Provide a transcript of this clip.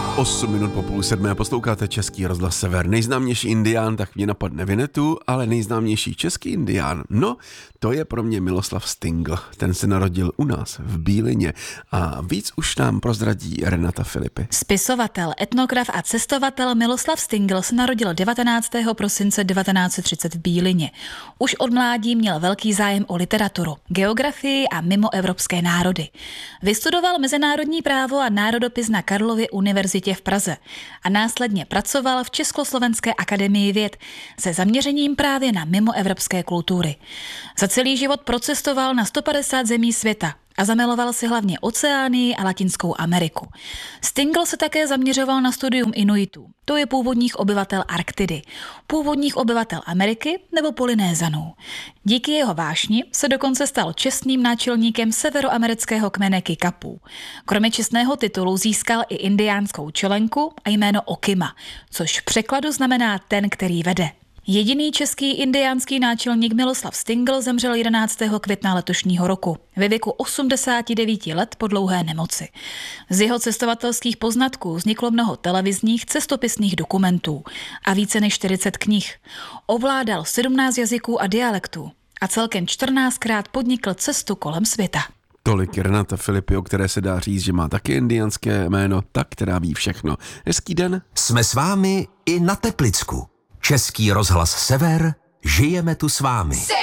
8 minut po 6:30 posloucháte Český rozhlas Sever. Nejznámější indián, tak mě napadne Winnetou, ale nejznámější český indián, no, to je pro mě Miloslav Stingl. Ten se narodil u nás v Bílině a víc už nám prozradí Renata Filipy. Spisovatel, etnograf a cestovatel Miloslav Stingl se narodil 19. prosince 1930 v Bílině. Už od mládí měl velký zájem o literaturu, geografii a mimoevropské národy. Vystudoval mezinárodní právo a národopis na Karlově univerzitě v Praze a následně pracoval v Československé akademii věd se zaměřením právě na mimoevropské kultury. Za celý život procestoval na 150 zemí světa a zamiloval si hlavně Oceánii a Latinskou Ameriku. Stingl se také zaměřoval na studium Inuitů, to je původních obyvatel Arktidy, původních obyvatel Ameriky nebo Polynézanů. Díky jeho vášni se dokonce stal čestným náčelníkem severoamerického kmene Kikapů. Kromě čestného titulu získal i indiánskou čelenku a jméno Okima, což v překladu znamená ten, který vede. Jediný český indiánský náčelník Miloslav Stingl zemřel 11. května letošního roku ve věku 89 let po dlouhé nemoci. Z jeho cestovatelských poznatků vzniklo mnoho televizních cestopisných dokumentů a více než 40 knih. Ovládal 17 jazyků a dialektů a celkem 14krát podnikl cestu kolem světa. Tolik Renata Filipy, o které se dá říct, že má taky indiánské jméno, ta, která ví všechno. Hezký den. Jsme s vámi i na Teplicku. Český rozhlas Sever, žijeme tu s vámi.